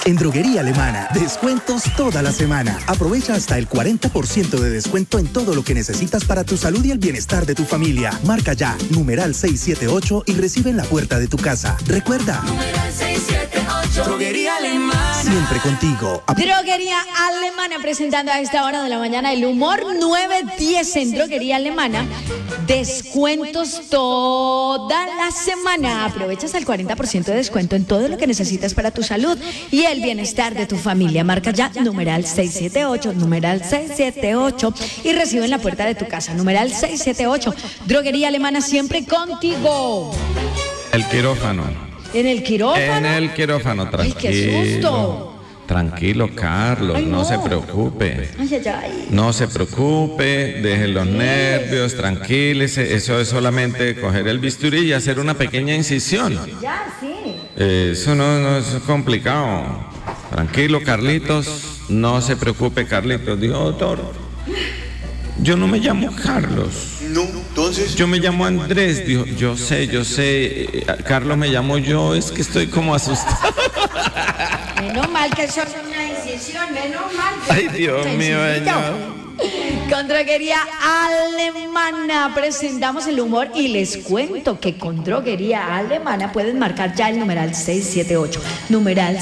En Droguería Alemana, descuentos toda la semana. Aprovecha hasta el 40% de descuento en todo lo que necesitas para tu salud y el bienestar de tu familia. Marca ya, numeral 678 y recibe en la puerta de tu casa. Recuerda, numeral 678. Droguería Alemana. Siempre contigo. Droguería Alemana presentando a esta hora de la mañana el humor 9:10 en Droguería Alemana. Descuentos toda la semana. Aprovechas el 40% de descuento en todo lo que necesitas para tu salud y el bienestar de tu familia. Marca ya, numeral 678, numeral 678 y recibe en la puerta de tu casa. Numeral 678. Droguería Alemana, siempre contigo. El quirófano. ¿En el quirófano? En el quirófano, tranquilo. Ay, qué susto. Tranquilo, Carlos, Ay, no se preocupe. Ay. No se preocupe, deje los nervios, tranquílese. Eso es solamente coger el bisturí y hacer una pequeña incisión. Ya, sí. Eso no es complicado. Tranquilo, Carlitos. No se preocupe, Carlitos. Dijo, doctor, yo no me llamo Carlos. No, entonces. Yo me llamo Andrés. Dijo, yo sé. Carlos me llamo yo, es que estoy como asustado. Menos mal que eso es una incisión, menos mal. Ay, Dios mío, señor. Con Droguería Alemana presentamos el humor y les cuento que con Droguería Alemana pueden marcar ya el numeral 678, numeral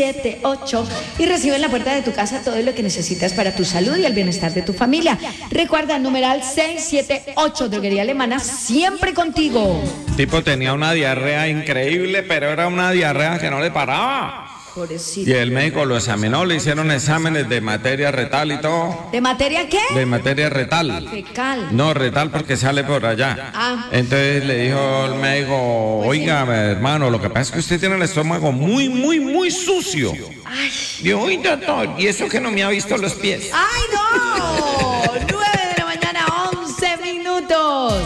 678 y reciben en la puerta de tu casa todo lo que necesitas para tu salud y el bienestar de tu familia. Recuerda, numeral 678, Droguería Alemana, siempre contigo. Tipo tenía una diarrea increíble, pero era una diarrea que no le paraba. Pobrecito. Y el médico lo examinó, le hicieron exámenes de materia retal y todo. ¿De materia qué? De materia retal. Fecal. No, retal porque sale por allá. Entonces le dijo el médico, oiga, hermano, lo que pasa es que usted tiene el estómago muy sucio. Ay. Dijo, uy, doctor, y eso que no me ha visto los pies. ¡Ay, no! 9 de la mañana, 11 minutos.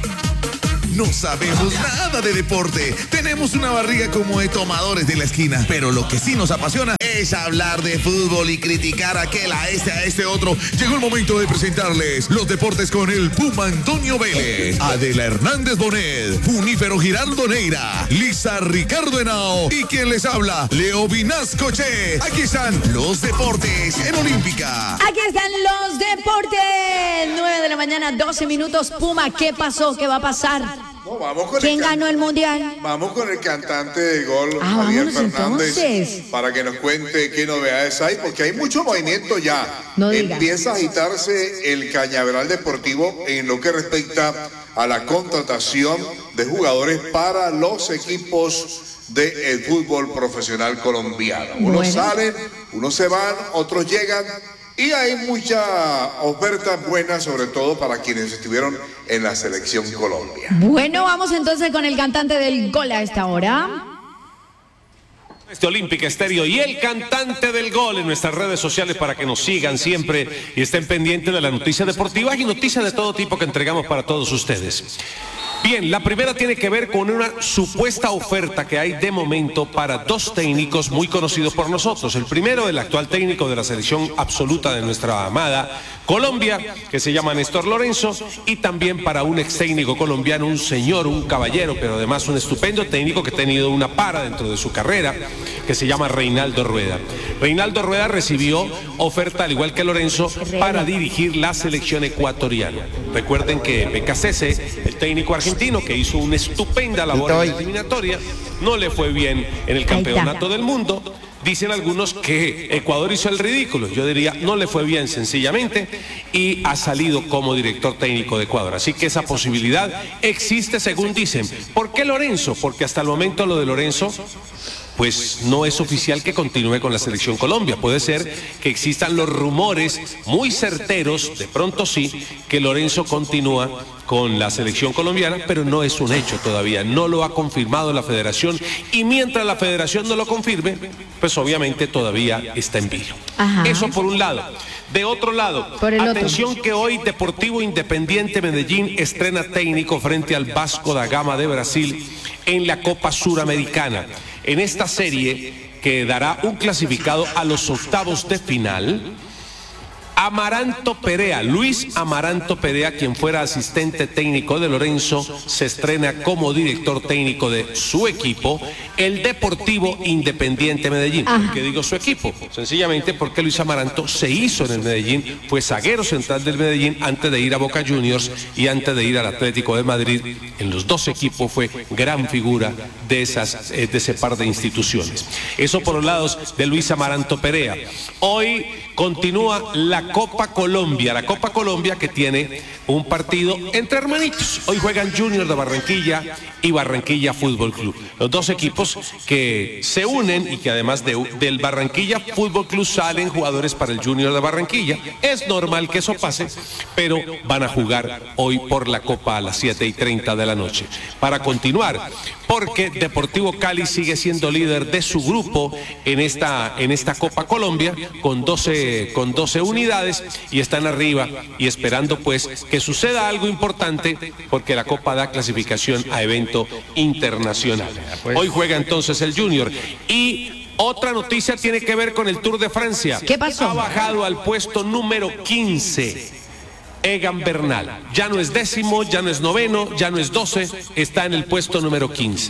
No sabemos nada de deporte. Tenemos una barriga como de tomadores de la esquina. Pero lo que sí nos apasiona es hablar de fútbol y criticar a aquel, a este otro. Llegó el momento de presentarles los deportes con el Puma Antonio Vélez, Adela Hernández Bonet, Junífero Giraldo Neira, Lisa Ricardo Henao y quien les habla, Leo Vinasco Che. Aquí están los deportes en Olímpica. Aquí están los deportes. 9 de la mañana, 12 minutos. Puma, ¿qué pasó? ¿Qué va a pasar? No, vamos con ¿Quién ganó el mundial? Vamos con el cantante de gol, Javier Fernández, entonces, para que nos cuente qué novedades hay, porque hay mucho movimiento ya. No diga. Empieza a agitarse el cañaveral deportivo en lo que respecta a la contratación de jugadores para los equipos del fútbol profesional colombiano. Unos salen, unos se van, otros llegan. Y hay mucha oferta buena, sobre todo para quienes estuvieron en la selección Colombia. Bueno, vamos entonces con el cantante del gol a esta hora. Olímpica Estéreo y el cantante del gol en nuestras redes sociales para que nos sigan siempre y estén pendientes de las noticias deportivas y noticias de todo tipo que entregamos para todos ustedes. Bien, la primera tiene que ver con una supuesta oferta que hay de momento para dos técnicos muy conocidos por nosotros. El primero, el actual técnico de la selección absoluta de nuestra amada Colombia, que se llama Néstor Lorenzo, y también para un ex técnico colombiano, un señor, un caballero, pero además un estupendo técnico que ha tenido una para dentro de su carrera, que se llama Reinaldo Rueda. Reinaldo Rueda recibió oferta, al igual que Lorenzo, para dirigir la selección ecuatoriana. Recuerden que Becasese, el técnico argentino que hizo una estupenda labor en la eliminatoria, no le fue bien en el campeonato del mundo. Dicen algunos que Ecuador hizo el ridículo. Yo diría, no le fue bien sencillamente y ha salido como director técnico de Ecuador. Así que esa posibilidad existe según dicen. ¿Por qué Lorenzo? Porque hasta el momento lo de Lorenzo pues no es oficial que continúe con la selección Colombia. Puede ser que existan los rumores muy certeros, de pronto sí, que Lorenzo continúa con la selección colombiana, pero no es un hecho todavía, no lo ha confirmado la federación y mientras la federación no lo confirme, pues obviamente todavía está en vilo. Eso por un lado. De otro lado, atención que hoy Deportivo Independiente Medellín estrena técnico frente al Vasco da Gama de Brasil en la Copa Suramericana. En esta serie que dará un clasificado a los octavos de final, Amaranto Perea, Luis Amaranto Perea, quien fuera asistente técnico de Lorenzo, se estrena como director técnico de su equipo, el Deportivo Independiente Medellín. ¿Por qué digo su equipo? Sencillamente porque Luis Amaranto se hizo en el Medellín, fue zaguero central del Medellín antes de ir a Boca Juniors y antes de ir al Atlético de Madrid. En los dos equipos fue gran figura de ese par de instituciones. Eso por los lados de Luis Amaranto Perea. Hoy continúa la Copa Colombia que tiene un partido entre hermanitos. Hoy juegan Junior de Barranquilla y Barranquilla Fútbol Club. Los dos equipos que se unen y que además del Barranquilla Fútbol Club salen jugadores para el Junior de Barranquilla. Es normal que eso pase, pero van a jugar hoy por la Copa a las 7:30 de la noche. Para continuar, porque Deportivo Cali sigue siendo líder de su grupo en esta Copa Colombia con 12 unidades y están arriba y esperando pues que suceda algo importante porque la Copa da clasificación a evento internacional. Hoy juega entonces el Junior. Y otra noticia tiene que ver con el Tour de Francia. ¿Qué pasó? Ha bajado al puesto número 15. Egan Bernal. Ya no es 10º, ya no es 9º, ya no es 12, está en el puesto número 15.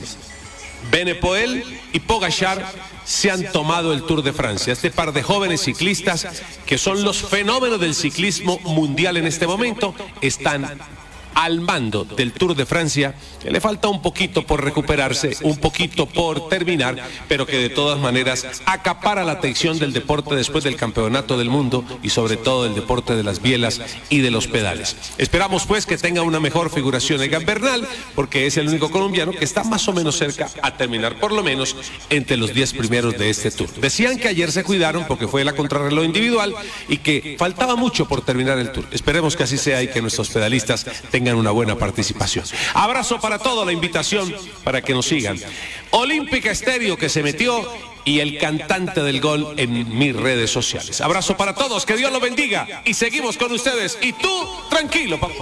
Benepoel y Pogačar se han tomado el Tour de Francia. Este par de jóvenes ciclistas que son los fenómenos del ciclismo mundial en este momento están al mando del Tour de Francia, que le falta un poquito por recuperarse, un poquito por terminar, pero que de todas maneras acapara la atención del deporte después del campeonato del mundo y sobre todo del deporte de las bielas y de los pedales. Esperamos pues que tenga una mejor figuración Egan Bernal, porque es el único colombiano que está más o menos cerca a terminar por lo menos entre los 10 primeros de este Tour. Decían que ayer se cuidaron porque fue la contrarreloj individual y que faltaba mucho por terminar el Tour. Esperemos que así sea y que nuestros pedalistas tengan una buena participación. Abrazo para todos, la invitación para que nos sigan. Olímpica Estéreo que se metió y el cantante del gol en mis redes sociales. Abrazo para todos, que Dios los bendiga y seguimos con ustedes. Y tú, tranquilo, papá.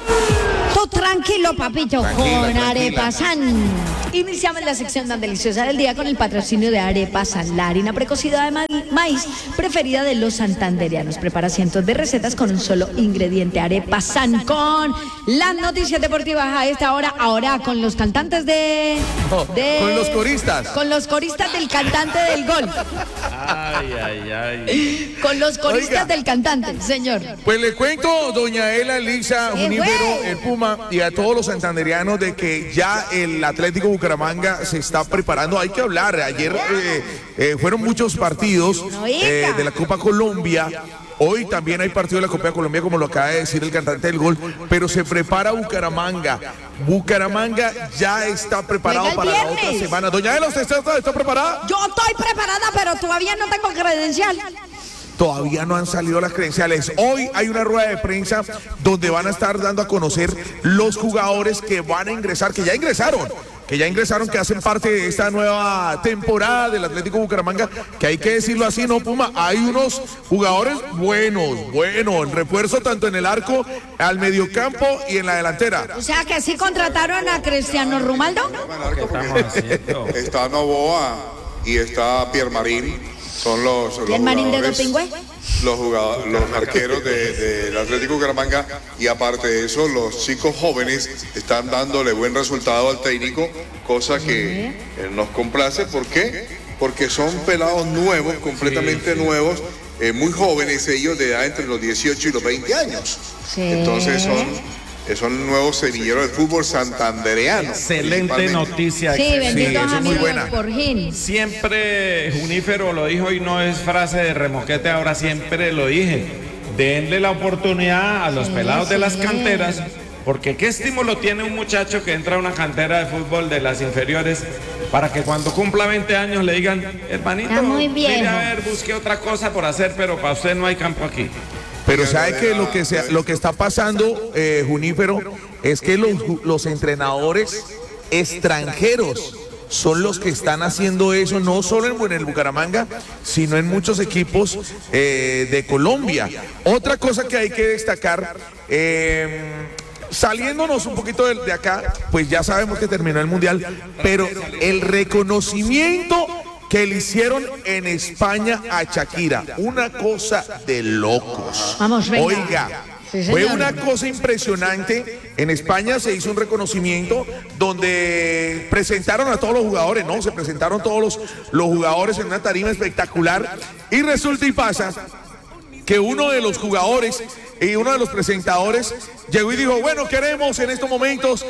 Tú tranquilo, papito, con Arepa San. Iniciamos la sección tan deliciosa del día con el patrocinio de Arepa San, la harina precocida de maíz preferida de los santandereanos. Prepara cientos de recetas con un solo ingrediente. Arepa San, con las noticias deportivas a esta hora. Ahora con los cantantes con los coristas. Con los coristas del cantante del gol. Ay. Con los coristas del cantante, señor. Pues le cuento, doña Ela, Lisa, Junípero, el Puma y a todos los santandereanos de que ya el Atlético Bucaramanga se está preparando. Hay que hablar, ayer fueron muchos partidos de la Copa Colombia. Hoy también hay partido de la Copa Colombia, como lo acaba de decir el cantante del gol, pero se prepara Bucaramanga. Bucaramanga ya está preparado para la otra semana. Doña Ela, ¿usted está preparada? Yo estoy preparada, pero todavía no tengo credencial. Todavía no han salido las credenciales. Hoy hay una rueda de prensa donde van a estar dando a conocer los jugadores que van a ingresar, que ya ingresaron, que hacen parte de esta nueva temporada del Atlético Bucaramanga, que hay que decirlo así, ¿no, Puma? Hay unos jugadores buenos, en refuerzo tanto en el arco, al mediocampo y en la delantera. O sea que sí contrataron a Cristiano Ronaldo. Está Novoa y está Pierre Marín. Son los jugadores, los arqueros del Atlético Bucaramanga, y aparte de eso los chicos jóvenes están dándole buen resultado al técnico, cosa que nos complace. ¿Por qué? Porque son pelados nuevos, completamente nuevos, muy jóvenes ellos, de edad entre los 18 y los 20 años. Entonces son nuevos semilleros del fútbol santandereano. Excelente noticia. Sí, benditos es muy buena. Por Gin. Siempre Junípero lo dijo y no es frase de remoquete, ahora siempre lo dije. Denle la oportunidad a los pelados de las canteras, porque qué estímulo tiene un muchacho que entra a una cantera de fútbol de las inferiores para que cuando cumpla 20 años le digan, hermanito, mire a ver, busque otra cosa por hacer, pero para usted no hay campo aquí. Pero sabe que lo que está pasando, Junípero, es que los entrenadores extranjeros son los que están haciendo eso, no solo en el Bucaramanga, sino en muchos equipos de Colombia. Otra cosa que hay que destacar, saliéndonos un poquito de acá, pues ya sabemos que terminó el Mundial, pero el reconocimiento que le hicieron en España a Shakira. Una cosa de locos. Vamos, venga. Oiga, Sí, fue señor. una cosa impresionante. En España se hizo un reconocimiento donde presentaron a todos los jugadores, ¿no? Se presentaron todos los jugadores en una tarima espectacular. Y resulta y pasa que uno de los jugadores y uno de los presentadores llegó y dijo, bueno, queremos en estos momentos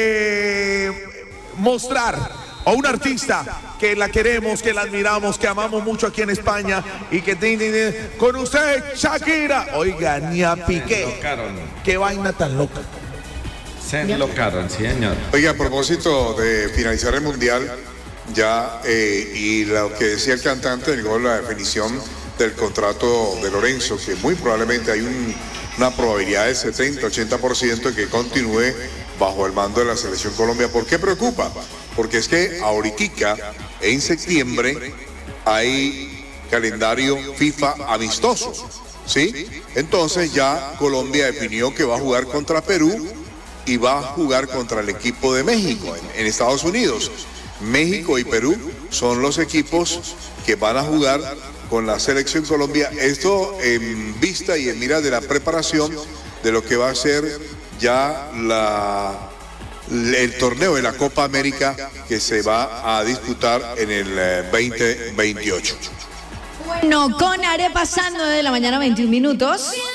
mostrar a un artista que la queremos, que la admiramos, que amamos mucho aquí en España y que con usted, Shakira. Oiga, ni a Piqué. Qué vaina tan loca. Se enlocaron, señor. Oiga, a propósito de finalizar el Mundial, ya, y lo que decía el cantante del gol, la definición del contrato de Lorenzo, que muy probablemente hay una probabilidad del 70-80% de que continúe bajo el mando de la Selección Colombia. ¿Por qué preocupa? Porque es que ahorita, en septiembre, hay calendario FIFA amistoso, ¿sí? Entonces ya Colombia definió que va a jugar contra Perú y va a jugar contra el equipo de México en Estados Unidos. México y Perú son los equipos que van a jugar con la Selección Colombia. Esto en vista y en mira de la preparación de lo que va a ser ya el torneo de la Copa América que se va a disputar en el 2028. Bueno, con Are pasando de la mañana 21 minutos.